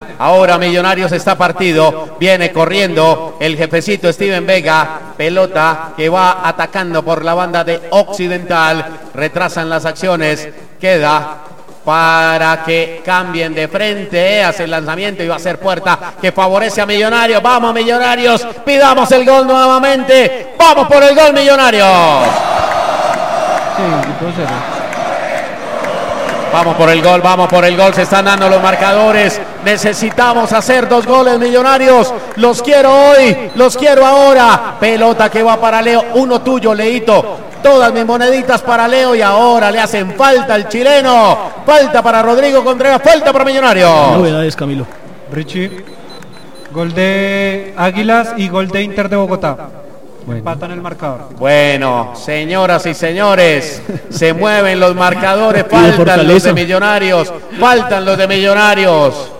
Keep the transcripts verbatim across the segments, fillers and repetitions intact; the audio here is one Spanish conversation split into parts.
Ahora Millonarios está partido. Viene corriendo el jefecito Steven Vega. Pelota que va atacando por la banda de Occidental. Retrasan las acciones. Queda para que cambien de frente, hace el lanzamiento y va a ser puerta que favorece a Millonarios. Vamos Millonarios, pidamos el gol nuevamente, vamos por el gol Millonarios. Sí, vamos por el gol, vamos por el gol, se están dando los marcadores, necesitamos hacer dos goles Millonarios, los quiero hoy, los quiero ahora. Pelota que va para Leo, uno tuyo Leito. Todas mis moneditas para Leo y ahora le hacen falta al chileno. Falta para Rodrigo Contreras, falta para Millonarios. Novedades, Camilo. Richie, gol de Águilas y gol de Inter de Bogotá. Bueno. Empatan el marcador. Bueno, señoras y señores, se mueven los marcadores, faltan los de Millonarios, faltan los de Millonarios.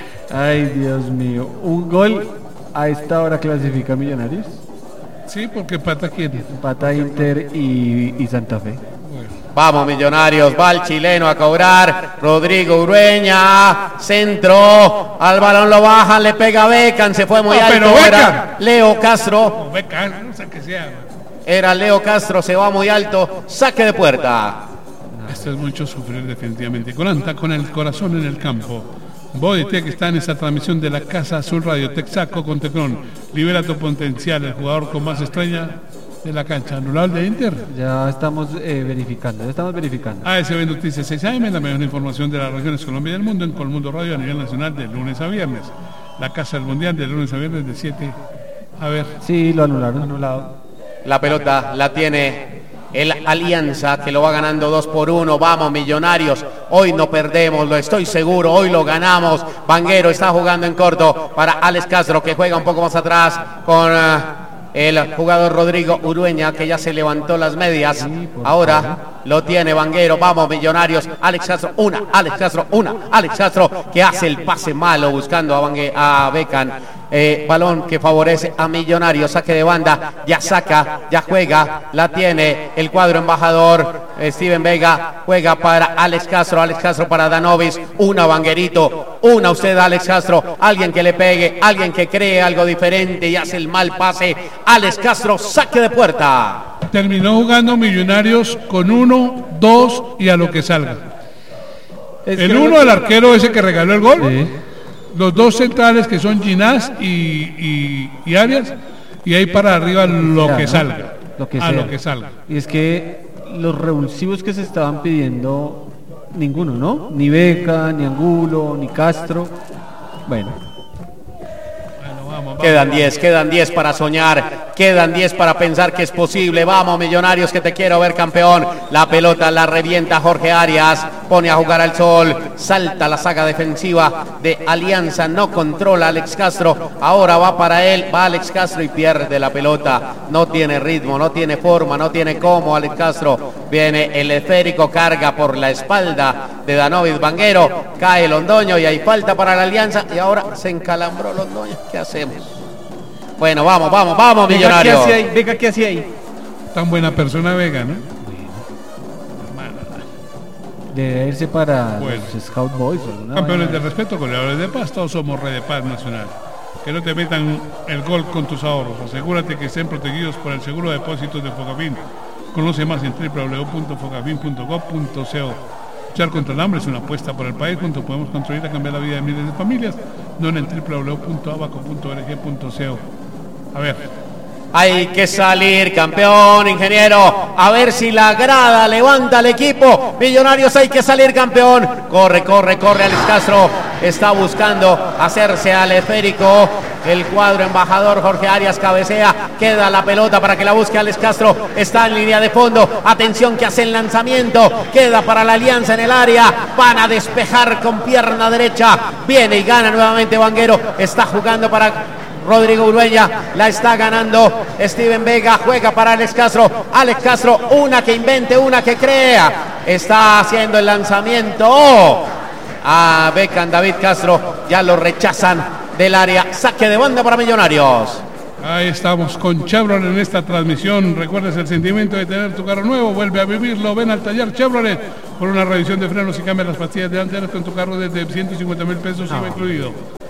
Ay, Dios mío, un gol a esta hora clasifica Millonarios. Sí, porque empata quién. Empata Inter y, y Santa Fe. Bueno. Vamos Millonarios, va el chileno a cobrar, Rodrigo Urueña, centro, al balón lo bajan, le pega a Beckham, se fue muy no, alto, era Leo Castro. No, Beckham, no sé qué sea. Era Leo Castro, se va muy alto, saque de puerta. Esto es mucho sufrir definitivamente, Colanta con el corazón en el campo. Boditec está en esta transmisión de la Casa Azul Radio. Texaco con Tecron. Libera tu potencial, el jugador con más estrella de la cancha. ¿Anulado el de Inter? Ya estamos eh, verificando, ya estamos verificando. A S B Noticias seis A M, la mejor información de las regiones Colombia y del mundo en Colmundo Radio a nivel nacional de lunes a viernes. La Casa del Mundial de lunes a viernes de siete. A ver. Sí, lo anularon. Anulado. La pelota la tiene el Alianza, que lo va ganando dos por uno. Vamos Millonarios, hoy no perdemos, lo estoy seguro, hoy lo ganamos. Vanguero está jugando en corto para Alex Castro, que juega un poco más atrás con uh, el jugador Rodrigo Urueña, que ya se levantó las medias. Sí, ahora favor. Lo tiene Vanguero. Vamos Millonarios, Alex Castro, una, Alex Castro, una, Alex Castro, que hace el pase malo buscando a, Vangue, a Beckham. Eh, balón que favorece a Millonarios, saque de banda, ya saca, ya juega, la tiene el cuadro embajador, eh, Steven Vega, juega para Alex Castro, Alex Castro para Danovis, una Vanguerito, una usted Alex Castro, alguien que le pegue, alguien que cree algo diferente y hace el mal pase, Alex Castro, saque de puerta. Terminó jugando Millonarios con uno, dos y a lo que salga. Es el uno del arquero ese que regaló el gol. Sí. Los dos centrales que son Ginás y, y, y Arias, y ahí para arriba lo ya, que salga, ¿no? Lo que a sea. lo que salga. Y es que los revulsivos que se estaban pidiendo, ninguno, ¿no? Ni Beca, ni Angulo, ni Castro. Bueno. Quedan diez, quedan diez para soñar, quedan diez para pensar que es posible. Vamos Millonarios, que te quiero ver campeón. La pelota la revienta Jorge Arias, pone a jugar al sol, salta la saga defensiva de Alianza, no controla Alex Castro, ahora va para él, va Alex Castro y pierde la pelota. No tiene ritmo, no tiene forma, no tiene cómo Alex Castro. Viene el esférico, carga por la espalda de Danovis Vanguero, cae Londoño y hay falta para la Alianza y ahora se encalambró Londoño. ¿Qué hacemos? Bueno, vamos, vamos, vamos Millonarios. Vega, ¿qué hacía ahí? Tan buena persona Vega, ¿no? Debe irse para bueno. los Scout Boys. Campeones de respeto, goleadores de paz, todos somos Red de Paz Nacional. Que no te metan el gol con tus ahorros. Asegúrate que estén protegidos por el seguro de depósitos de Focafin. Conoce más en w w w punto focafin punto gov punto co. Luchar contra el hambre es una apuesta por el país. Juntos podemos construir a cambiar la vida de miles de familias. No en el w w w punto abaco punto org punto co. A ver. Hay que salir, campeón, ingeniero. A ver si la grada levanta al equipo. Millonarios, hay que salir, campeón. Corre, corre, corre Alex Castro. Está buscando hacerse al esférico. El cuadro embajador Jorge Arias cabecea. Queda la pelota para que la busque Alex Castro. Está en línea de fondo. Atención que hace el lanzamiento. Queda para la Alianza en el área. Van a despejar con pierna derecha. Viene y gana nuevamente Vanguero. Está jugando para Rodrigo Urueña, la está ganando Steven Vega, juega para Alex Castro, Alex Castro, una que invente, una que crea, está haciendo el lanzamiento oh, a Beckham, David Castro, ya lo rechazan del área, saque de banda para Millonarios. Ahí estamos con Chevrolet en esta transmisión. Recuerdes el sentimiento de tener tu carro nuevo, vuelve a vivirlo, ven al taller Chevrolet por una revisión de frenos y cambia las pastillas delanteras con tu carro desde ciento cincuenta mil pesos, no. I V A incluido.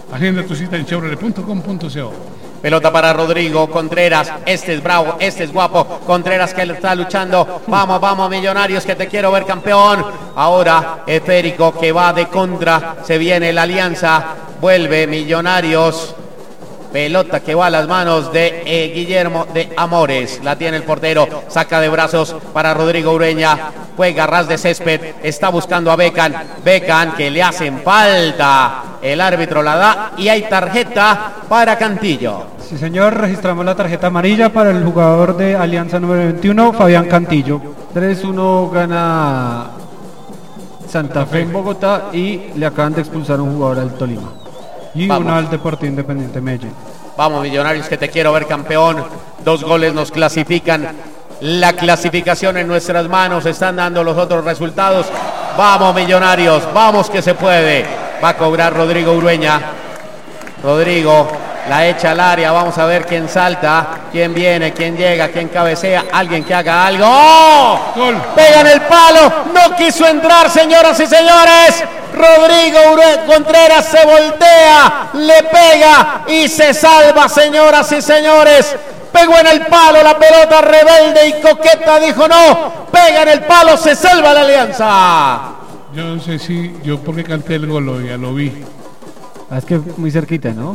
Agenda tu cita en chevrolet punto com punto co. Pelota para Rodrigo Contreras, este es bravo, este es guapo, Contreras que está luchando, vamos, vamos Millonarios que te quiero ver campeón. Ahora Esférico que va de contra, se viene la Alianza, vuelve Millonarios. Pelota que va a las manos de eh, Guillermo de Amores. La tiene el portero. Saca de brazos para Rodrigo Ureña. Juega ras de césped. Está buscando a Beckham. Beckham que le hacen falta. El árbitro la da y hay tarjeta para Cantillo. Sí, señor. Registramos la tarjeta amarilla para el jugador de Alianza número veintiuno, Fabián Cantillo. tres uno gana Santa Fe en Bogotá y le acaban de expulsar a un jugador al Tolima. Y Vamos. uno al Deportivo Independiente Medellín. Vamos Millonarios que te quiero ver campeón. Dos goles nos clasifican. La clasificación en nuestras manos. Están dando los otros resultados. Vamos Millonarios. Vamos que se puede. Va a cobrar Rodrigo Ureña. Rodrigo la echa al área. Vamos a ver quién salta. Quién viene. Quién llega. Quién cabecea. Alguien que haga algo. ¡Oh! Gol. Pega en el palo. No quiso entrar, señoras y señores. Rodrigo Ure Contreras se voltea, le pega y se salva, señoras y señores. Pegó en el palo la pelota rebelde y coqueta, dijo no. Pega en el palo, se salva la Alianza. Yo no sé si, yo porque canté el gol hoy, ya lo vi. Ah, es que muy cerquita, ¿no?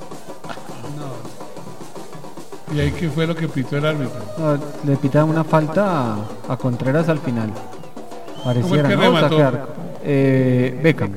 ¿Y ahí qué fue lo que pitó el árbitro? No, le pitan una falta a, a Contreras al final. Pareciera, que ¿no? remató? Saque arco. Eh, Beckham.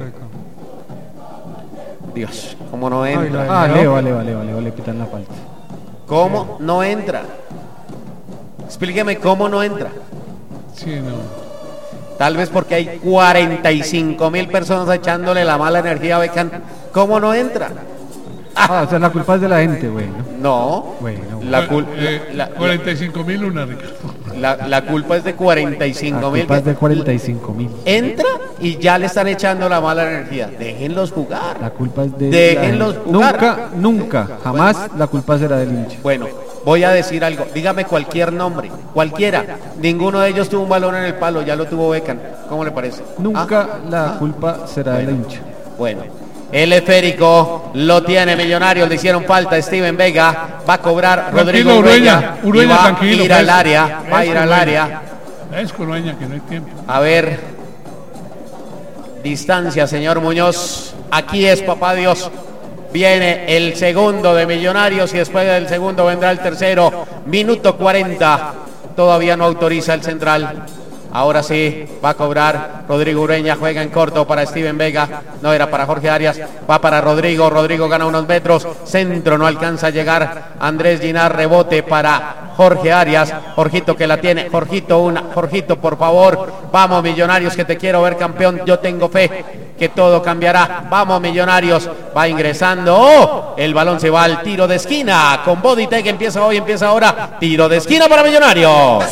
Dios, ¿cómo no entra? Ah, Leo, vale, vale, vale, le pitan la falta. ¿Cómo no entra? Explíqueme cómo no entra. Sí, no. Tal vez porque hay cuarenta y cinco mil personas echándole la mala energía a Beckham. ¿Cómo no entra? Ah, o sea, la culpa es de la gente, güey, ¿no? No, Bueno, la, cul- Eh, la- la- cuarenta y cinco mil una, Ricardo. la- la culpa es de cuarenta y la cinco mil. culpa es de cuarenta y cinco mil. Entra y ya le están echando la mala energía. Déjenlos jugar. La culpa es de Déjenlos la- jugar. Nunca, nunca, jamás la culpa será del hincha. Bueno, voy a decir algo. Dígame cualquier nombre, cualquiera. Ninguno de ellos tuvo un balón en el palo, ya lo tuvo Beckham. ¿Cómo le parece? Nunca ¿Ah? la Ah. culpa será del hincha. Bueno, el Esférico lo tiene Millonarios, le hicieron falta. Steven Vega va a cobrar Rodrigo Tranquilo, Ureña. Ureña, y Ureña, va tranquilo, a ir al fresco. área, va a ir Fresco, al Ureña. área. Es con Ureña que no hay tiempo. A ver, distancia, señor Muñoz. Aquí es, papá Dios. Viene el segundo de Millonarios y después del segundo vendrá el tercero. Minuto cuarenta. Todavía no autoriza el central. Ahora sí, va a cobrar Rodrigo Ureña, juega en corto para Steven Vega, no era para Jorge Arias, va para Rodrigo, Rodrigo gana unos metros, centro, no alcanza a llegar, Andrés Ginar, rebote para Jorge Arias, Jorgito que la tiene, Jorgito una, Jorgito por favor, vamos Millonarios que te quiero ver campeón, yo tengo fe que todo cambiará, vamos Millonarios, va ingresando, ¡oh! El balón se va al tiro de esquina, con Bodytech empieza hoy, empieza ahora, tiro de esquina para Millonarios.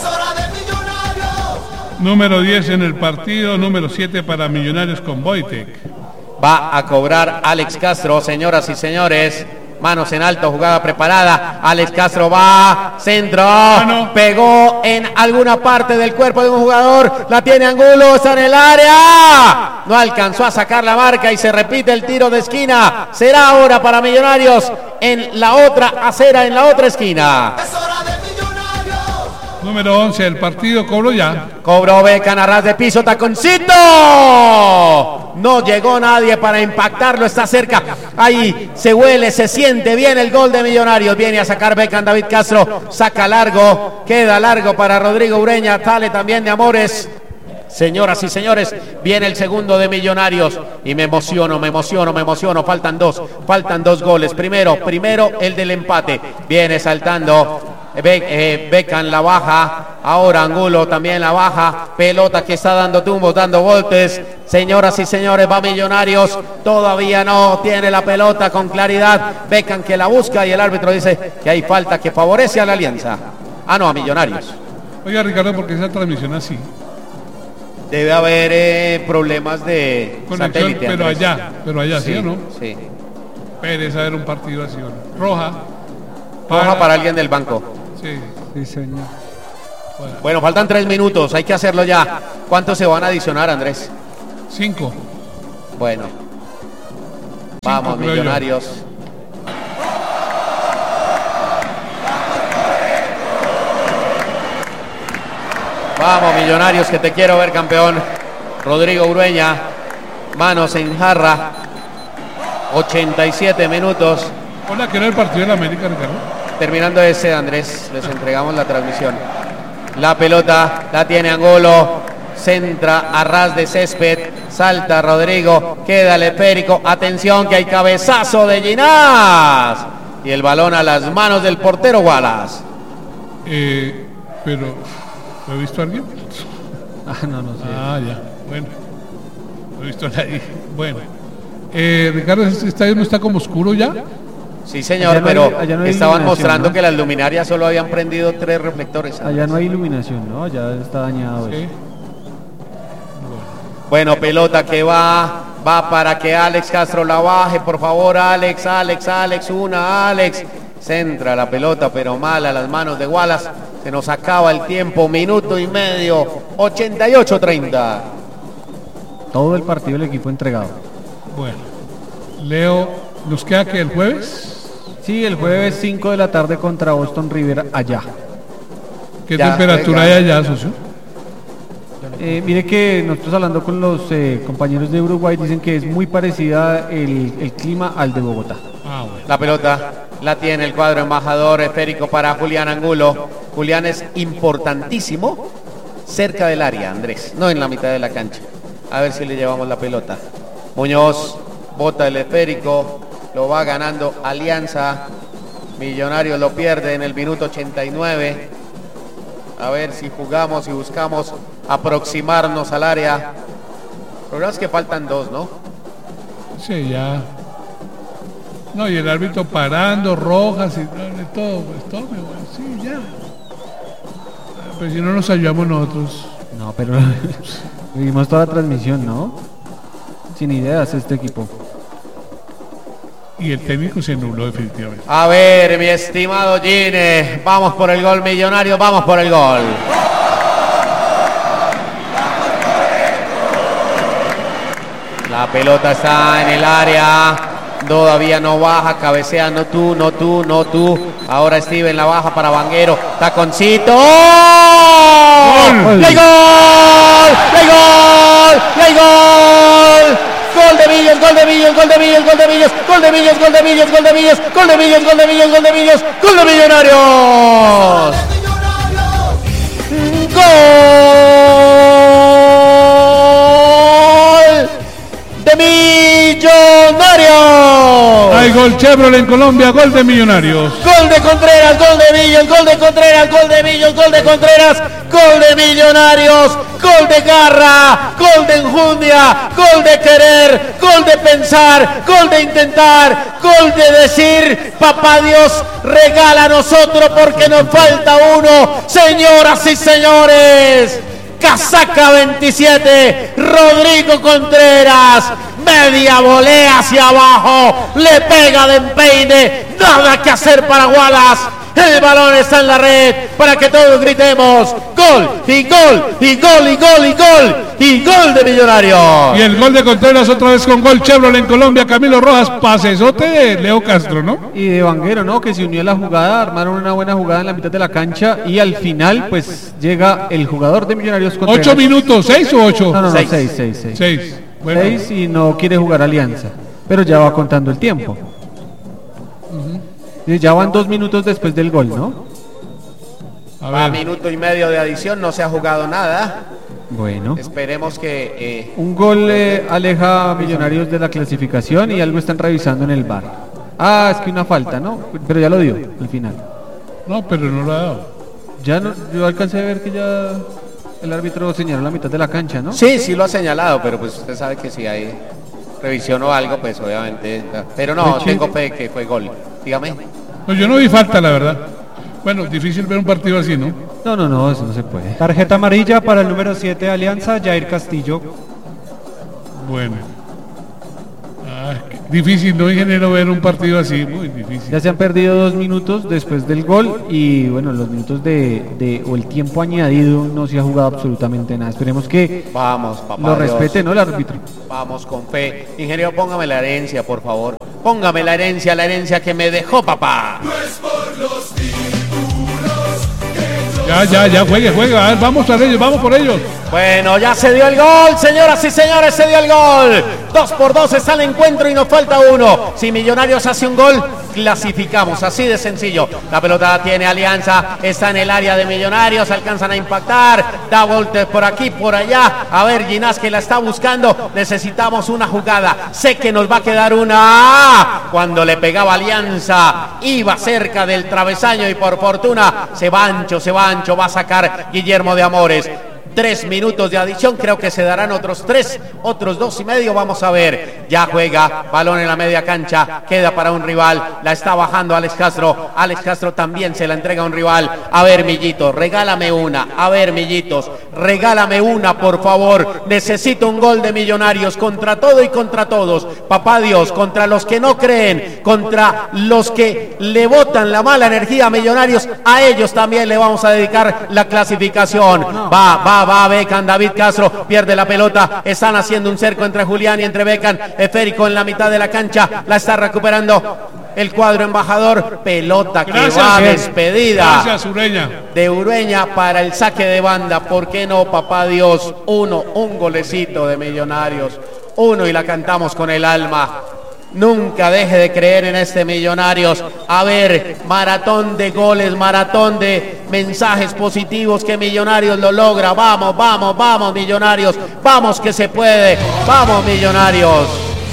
Número diez en el partido, número siete para Millonarios con Boytec. Va a cobrar Alex Castro, señoras y señores. Manos en alto, jugada preparada. Alex Castro va, centro, Mano. pegó en alguna parte del cuerpo de un jugador. La tiene Angulo, está en el área. No alcanzó a sacar la marca y se repite el tiro de esquina. Será ahora para Millonarios en la otra acera, en la otra esquina. Número once del partido, cobró ya. Cobró Beckham a ras de piso, taconcito. No llegó nadie para impactarlo, está cerca. Ahí se huele, se siente bien el gol de Millonarios. Viene a sacar Beckham David Castro. Saca largo, queda largo para Rodrigo Ureña. Sale también de Amores. Señoras y señores, viene el segundo de Millonarios y me emociono, me emociono, me emociono. Faltan dos, faltan dos goles. Primero, primero el del empate. Viene saltando Be eh, Beckham la baja, ahora Angulo también la baja, pelota que está dando tumbos, dando voltes. Señoras y señores, va Millonarios, todavía no tiene la pelota con claridad. Beckham que la busca y el árbitro dice que hay falta que favorece a la Alianza. Ah, no, a Millonarios. Oiga, Ricardo, ¿por qué esa transmisión así? Debe haber eh, problemas de Conexión, satélite. pero Andrés. allá, pero allá, ¿sí, o no? Sí. Pérez, a ver un partido así, ¿o no? Roja. Roja para alguien del banco. Sí. Sí, señor. Bueno, faltan tres minutos, hay que hacerlo ya. ¿Cuántos se van a adicionar, Andrés? Cinco. Bueno. Vamos, creo yo. Millonarios. Vamos, Millonarios, que te quiero ver campeón. Rodrigo Urueña, manos en jarra. ochenta y siete minutos. Hola, que era el partido de la América, Ricardo. Terminando ese, Andrés, les entregamos la transmisión. La pelota la tiene Angulo. Centra a ras de césped. Salta Rodrigo. Queda el esférico. Atención que hay cabezazo de Ginás. Y el balón a las manos del portero Wallace. Eh, pero, ¿lo he visto a alguien? Ah, no, no sé. Ah, ya. Bueno. Lo he visto a nadie. Bueno. Eh, Ricardo, ¿este estadio no está como oscuro ya? Sí, señor, Allá no pero hay- allá no hay estaban iluminación, mostrando ¿no? que las luminarias solo habían prendido tres reflectores. Allá no hay iluminación, ¿no? Allá está dañado Sí. eso. Bueno, pelota que va, va para que Alex Castro la baje, por favor, Alex, Alex, Alex, una, Alex. Centra la pelota, pero mal a las manos de Wallace. Se nos acaba el tiempo, minuto y medio, ochenta y ocho treinta. Todo el partido el equipo entregado. Bueno. Leo, ¿nos queda que el jueves? Sí, el jueves cinco de la tarde contra Boston River allá. ¿Qué Ya, temperatura venga. hay allá, socio? Eh, mire que nosotros hablando con los eh, compañeros de Uruguay dicen que es muy parecida el, el clima al de Bogotá. Ah, bueno. La pelota la tiene el cuadro embajador esférico para Julián Angulo. Julián es importantísimo cerca del área, Andrés, no en la mitad de la cancha. A ver si le llevamos la pelota. Muñoz bota el esférico, lo va ganando Alianza. Millonarios lo pierde en el minuto ochenta y nueve. A ver si jugamos y buscamos aproximarnos al área. El problema es que faltan dos, ¿no? Sí, ya. No, y el árbitro parando, rojas y no, todo, pues todo, bueno, sí, ya. Ah, pues si no nos ayudamos nosotros. No, pero vimos toda la transmisión, ¿no? Sin ideas este equipo. Y el técnico se nubló definitivamente. A ver, mi estimado Gine, vamos por el gol, Millonarios, vamos por el gol. La pelota está en el área, todavía no baja, cabecea, no tú, no tú, no tú. Ahora Steven la baja para Vanguero, taconcito. ¡Gol! ¡Y hay gol! ¡Y hay gol! ¡Y hay gol! Gol de Millos, gol de Millos, gol de Millos, gol de Millos, gol de Millos, gol de Millos, gol de Millos, gol de Millos, gol de Millos, gol de Millos, gol de Millonarios. Gol de Millonarios. Hay gol Chevrolet en Colombia, gol de Millonarios. Gol de Contreras, gol de Millos, gol de Contreras, gol de Millos, gol de Contreras, gol de Millonarios, gol de garra, gol de enjundia, gol de querer, gol de pensar, gol de intentar, gol de decir, papá Dios, regálanos otro porque nos falta uno, señoras y señores. Casaca veintisiete, Rodrigo Contreras, media volea hacia abajo, le pega de empeine, nada que hacer para Wallace. El balón está en la red para que todos gritemos gol y gol y gol y gol y gol y gol de Millonarios. Y el gol de Contreras otra vez con gol Chevrolet en Colombia, Camilo Rojas, pasesote de Leo Castro, ¿no? Y de Vanguero, ¿no? Que se unió a la jugada, armaron una buena jugada en la mitad de la cancha y al final, pues llega el jugador de Millonarios Contreras. Ocho minutos, seis o ocho. No, no, no, Seis. seis, seis, seis. Seis. Bueno, Seis y no quiere jugar Alianza, pero ya va contando el tiempo. Y ya van dos minutos después del gol, ¿no? a A ver. minuto y medio de adición no se ha jugado nada. Bueno. Esperemos que eh, Un gol eh, aleja a Millonarios de la clasificación y algo están revisando en el V A R. Ah, es que una falta, ¿no? Pero ya lo dio al final. No, pero no lo ha dado. Ya no, yo alcancé a ver que ya el árbitro señaló la mitad de la cancha, ¿no? sí, sí lo ha señalado, pero pues usted sabe que si hay revisión o algo, pues obviamente. Pero no, Peche. tengo fe que fue gol. Dígame. No, yo no vi falta, la verdad. Bueno, difícil ver un partido así, ¿no? No, no, no, eso no se puede. Tarjeta amarilla para el número siete de Alianza, Jair Castillo. Bueno. Ah, qué Difícil, ¿no, ingeniero, ver un partido así? Muy difícil. Ya se han perdido dos minutos después del gol y bueno, los minutos de, de o el tiempo añadido no se ha jugado absolutamente nada. Esperemos que Vamos, papá lo Dios. respete, ¿no? El árbitro. Vamos con fe. Ingeniero, póngame la herencia, por favor. Póngame la herencia, la herencia que me dejó, papá. Ya, ya, ya, juegue, juegue. A ver, vamos por ellos, vamos por ellos. Bueno, ya se dio el gol, señoras y señores, se dio el gol. Dos por dos está el encuentro y nos falta uno. Si Millonarios hace un gol, clasificamos, así de sencillo. La pelota la tiene Alianza, está en el área de Millonarios, alcanzan a impactar, da voltes por aquí, por allá. A ver, Ginás que la está buscando, necesitamos una jugada. Sé que nos va a quedar una. Cuando le pegaba Alianza, iba cerca del travesaño y por fortuna se va ancho, se va ancho, va a sacar Guillermo de Amores. Tres minutos de adición, creo que se darán otros tres, otros dos y medio, vamos a ver. Ya juega, balón en la media cancha, queda para un rival, la está bajando Alex Castro, Alex Castro también se la entrega a un rival. A ver, Millitos, regálame una, a ver, Millitos, regálame una, por favor. Necesito un gol de Millonarios, contra todo y contra todos. Papá Dios, contra los que no creen, contra los que le botan la mala energía a Millonarios, a ellos también le vamos a dedicar la clasificación. Va, va, va Beckham, David Castro pierde la pelota, están haciendo un cerco entre Julián y entre Beckham, Esférico en la mitad de la cancha, la está recuperando el cuadro embajador, pelota que Gracias, va bien. despedida. Gracias, Ureña. De Ureña para el saque de banda, ¿por qué no, papá Dios? Uno, un golecito de Millonarios, uno y la cantamos con el alma. Nunca deje de creer en este Millonarios. A ver, maratón de goles, maratón de mensajes positivos que Millonarios lo logra. Vamos, vamos, vamos Millonarios. Vamos que se puede. Vamos Millonarios.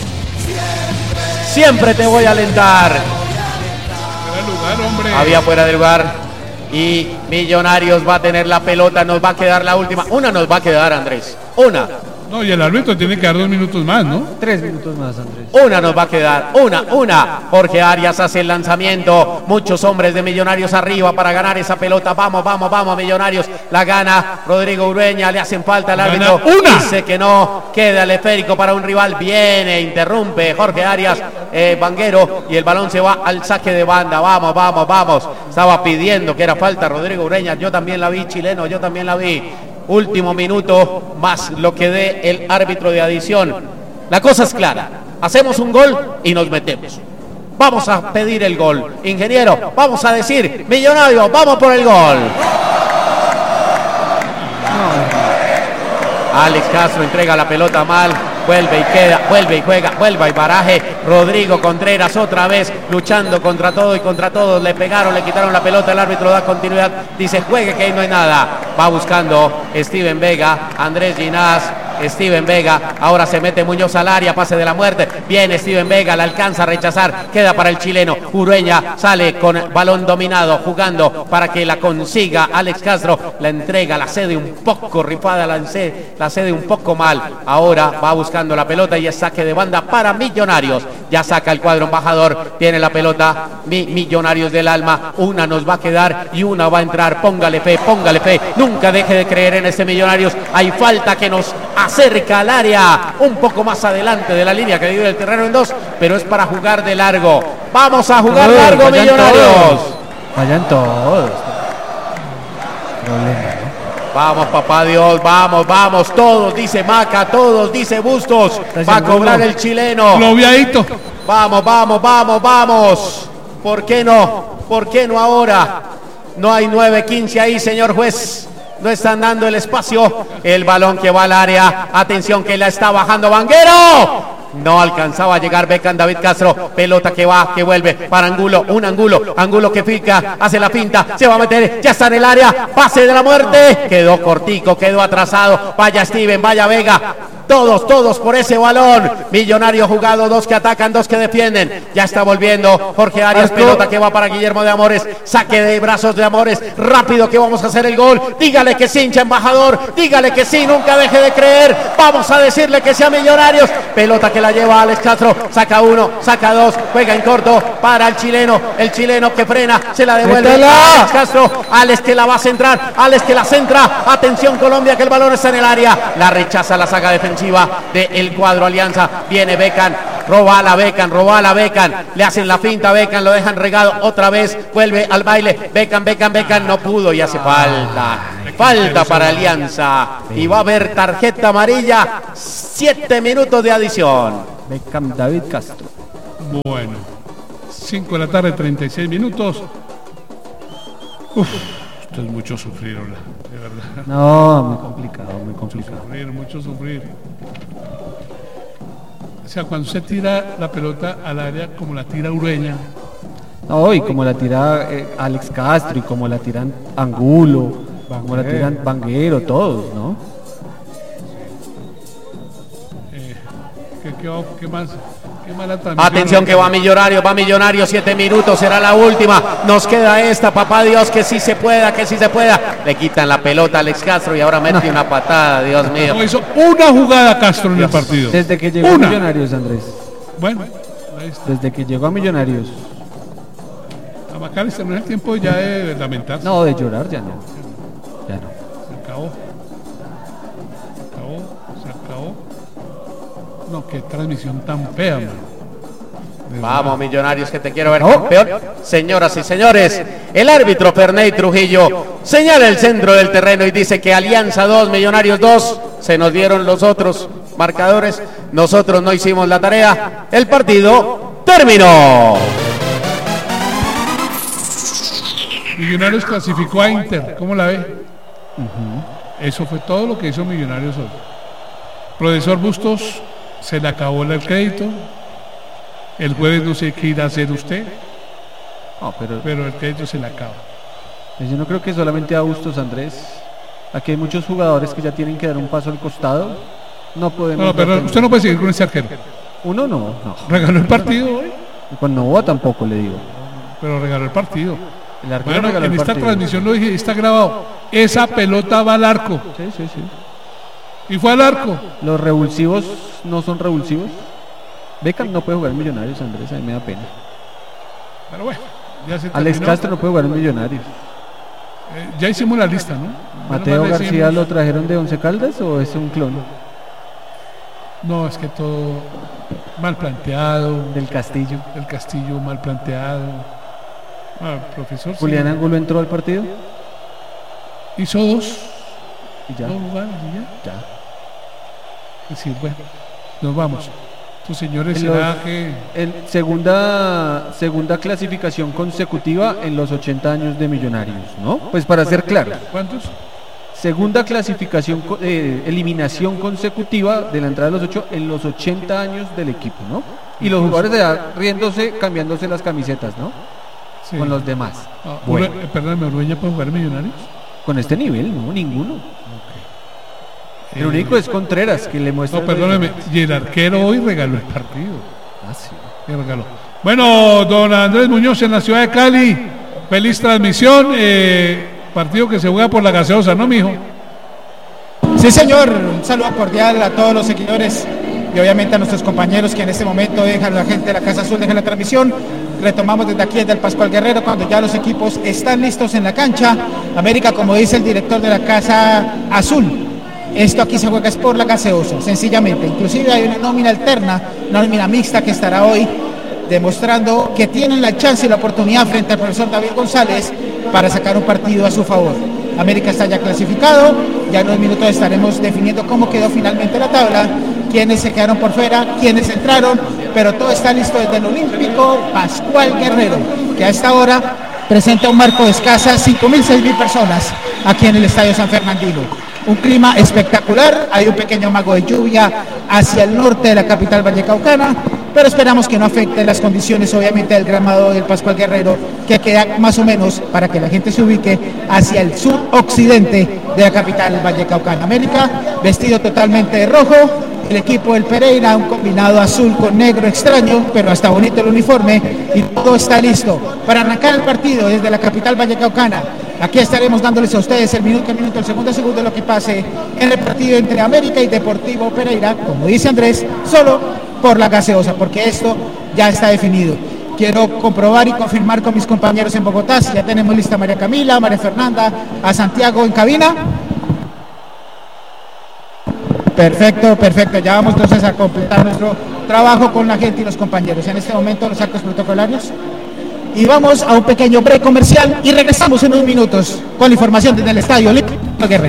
Siempre te voy a alentar. Fuera de lugar, hombre. Había fuera del lugar. Y Millonarios va a tener la pelota. Nos va a quedar la última. Una nos va a quedar, Andrés. Una. No, y el árbitro tiene que dar dos minutos más, ¿no? Tres minutos más, Andrés. Una nos va a quedar, una, una. Jorge Arias hace el lanzamiento. Muchos hombres de Millonarios arriba para ganar esa pelota. Vamos, vamos, vamos, Millonarios. La gana Rodrigo Ureña. Le hacen falta al árbitro. Gana una. Dice que no. Queda el esférico para un rival. Viene, interrumpe Jorge Arias, eh, Vanguero. Y el balón se va al saque de banda. Vamos, vamos, vamos. Estaba pidiendo que era falta Rodrigo Ureña. Yo también la vi, chileno. Yo también la vi. Último minuto más lo que dé el árbitro de adición. La cosa es clara. Hacemos un gol y nos metemos. Vamos a pedir el gol. Ingeniero, vamos a decir, Millonarios, vamos por el gol. Alex Castro entrega la pelota mal. Vuelve y queda, vuelve y juega, vuelve y baraje. Rodrigo Contreras otra vez luchando contra todo y contra todos. Le pegaron, le quitaron la pelota, el árbitro da continuidad. Dice, juegue que ahí no hay nada. Va buscando Steven Vega, Andrés Ginás, Steven Vega. Ahora se mete Muñoz al área, pase de la muerte. Viene Steven Vega, la alcanza a rechazar. Queda para el chileno. Ureña sale con balón dominado, jugando para que la consiga Alex Castro. La entrega, la cede un poco rifada, la cede, la cede un poco mal. Ahora va buscando la pelota y es saque de banda para Millonarios. Ya saca el cuadro embajador. Tiene la pelota. Mi, Millonarios del alma. Una nos va a quedar y una va a entrar. Póngale fe, póngale fe. Nunca deje de creer en este Millonarios. Hay falta que nos acerca al área. Un poco más adelante de la línea que divide el terreno en dos. Pero es para jugar de largo. Vamos a jugar Todos, largo, vayan Millonarios. todos. Vayan todos. Problema, ¿no? Vamos, papá Dios, vamos, vamos, todos, dice Maca, todos, dice Bustos, va a cobrar el chileno. Globiadito. Vamos, vamos, vamos, vamos. ¿Por qué no? ¿Por qué no ahora? No hay nueve quince ahí, señor juez. No están dando el espacio. El balón que va al área. Atención que la está bajando Vanguero. No alcanzaba a llegar Beckham, David Castro. Pelota que va, que vuelve para Angulo. Un Angulo. Angulo que pica, hace la finta. Se va a meter. Ya está en el área. Pase de la muerte. Quedó cortico, quedó atrasado. Vaya Steven, vaya Vega. Todos, todos por ese balón. Millonario jugado, dos que atacan, dos que defienden. Ya está volviendo Jorge Arias, pelota que va para Guillermo de Amores. Saque de brazos de Amores. Rápido que vamos a hacer el gol. Dígale que sí, hincha embajador. Dígale que sí, nunca deje de creer. Vamos a decirle que sea Millonarios. Pelota que la lleva Alex Castro. Saca uno, saca dos. Juega en corto para el chileno. El chileno que frena, se la devuelve a Alex Castro. Alex que la va a centrar. Alex que la centra. Atención Colombia que el balón está en el área. La rechaza la saga defensiva del cuadro Alianza. Viene Beckham. roba a la Beckham, roba a la Beckham, le hacen la finta a Beckham, lo dejan regado otra vez, vuelve al baile, Beckham, Beckham, Beckham, no pudo y hace falta, falta para Alianza y va a haber tarjeta amarilla, siete minutos de adición. Beckham David Castro. Bueno, cinco de la tarde, treinta y seis minutos. Uf, esto es mucho sufrir, hola, de verdad. No, muy complicado, muy complicado. Mucho sufrir, mucho sufrir. O sea, cuando se tira la pelota al área como la tira Ureña. No, y como la tira eh, Alex Castro y como la tiran Angulo, Banguero. Como la tiran Banguero, todos, ¿no? Eh, ¿qué, qué, qué más? Atención que va Millonario, va Millonario, siete minutos, será la última, nos queda esta, papá Dios, que sí se pueda, que sí se pueda, le quitan la pelota a Alex Castro y ahora mete una patada, Dios mío. No hizo una jugada Castro en el partido. Desde que llegó una. a Millonarios, Andrés. Bueno, ahí está. Desde que llegó a Millonarios. A Macalister no es el tiempo ya de lamentarse. No, de llorar ya no. Ya no. Se acabó. Se acabó, se acabó. No, qué transmisión tan fea, man. Vamos, Millonarios, que te quiero ver campeón. Señoras y señores, el árbitro Ferney Trujillo señala el centro del terreno y dice que Alianza dos, Millonarios dos. Se nos dieron los otros marcadores. Nosotros no hicimos la tarea. El partido terminó. Millonarios clasificó a Inter. ¿Cómo la ve? Uh-huh. Eso fue todo lo que hizo Millonarios hoy. Profesor Bustos, se le acabó el crédito. El jueves no sé qué irá a hacer usted. No, pero, pero el crédito se le acaba. Yo no creo que solamente a Bustos, Andrés. Aquí hay muchos jugadores que ya tienen que dar un paso al costado. No podemos. No, pero usted no puede seguir con ese arquero. Uno no, no. ¿Regaló el partido hoy? Con Novoa tampoco le digo. Pero regaló el partido. El arquero bueno, regaló en el esta partido. transmisión lo dije, está grabado. Esa pelota va al arco. Sí, sí, sí. Y fue al arco. Los revulsivos no son revulsivos. Beckham no puede jugar en Millonarios, Andrés, a mí me da pena. Pero bueno, ya se Alex terminó. Castro no puede jugar en Millonarios. Eh, ya hicimos la lista, ¿no? ¿Mateo no García decimos... lo trajeron de Once Caldas o es un clon? No, es que todo mal planteado. Del Castillo. El Castillo mal planteado. Ah, profesor. Julián sí. Angulo entró al partido. Hizo dos. Y ya. Dos jugadas y ya. Ya. Es decir, bueno, nos vamos. Tus señores En será los- que. En segunda, segunda clasificación consecutiva en los ochenta años de Millonarios, ¿no? Pues para ser claro, ¿Cuántos? segunda clasificación, co- eh, eliminación consecutiva de la entrada de los ocho en los ochenta años del equipo, ¿no? Y los jugadores ya riéndose, cambiándose las camisetas, ¿no? Sí. Con los demás. Ah, Bueno, Ure- eh, perdóname, Urueña puede jugar Millonarios. con este nivel, no, ninguno. El Eh, único es Contreras, que le muestra... No, perdóneme. Y el arquero hoy regaló el partido. Ah, sí. Qué regalo. Bueno, don Andrés Muñoz en la ciudad de Cali. Feliz transmisión. eh, partido que se juega por la gaseosa, ¿no, mijo? Sí, señor, un saludo cordial a todos los seguidores y obviamente a nuestros compañeros que en este momento dejan, la gente de la Casa Azul deja la transmisión. Retomamos desde aquí, desde el Pascual Guerrero, cuando ya los equipos están listos en la cancha. América, como dice el director de la Casa Azul, esto aquí se juega es por la gaseosa, sencillamente. Inclusive hay una nómina alterna, una nómina mixta que estará hoy demostrando que tienen la chance y la oportunidad frente al profesor David González para sacar un partido a su favor. América está ya clasificado, ya en unos minutos estaremos definiendo cómo quedó finalmente la tabla, quiénes se quedaron por fuera, quiénes entraron, pero todo está listo desde el Olímpico Pascual Guerrero, que a esta hora presenta un marco de escasas cinco mil, seis mil personas aquí en el Estadio San Fernandino. Un clima espectacular, hay un pequeño mago de lluvia hacia el norte de la capital vallecaucana, pero esperamos que no afecte las condiciones obviamente del gramado del Pascual Guerrero, que queda más o menos, para que la gente se ubique, hacia el sur occidente de la capital vallecaucana. América vestido totalmente de rojo, el equipo del Pereira un combinado azul con negro extraño, pero hasta bonito el uniforme, y todo está listo para arrancar el partido desde la capital vallecaucana. Aquí estaremos dándoles a ustedes el minuto a minuto, el segundo a segundo de lo que pase en el partido entre América y Deportivo Pereira, como dice Andrés, solo por la gaseosa, porque esto ya está definido. Quiero comprobar y confirmar con mis compañeros en Bogotá si ya tenemos lista a María Camila, a María Fernanda, a Santiago en cabina. Perfecto, perfecto. Ya vamos entonces a completar nuestro trabajo con la gente y los compañeros. En este momento los actos protocolarios. Y vamos a un pequeño break comercial y regresamos en unos minutos con la información desde el Estadio Olímpico Guerrero.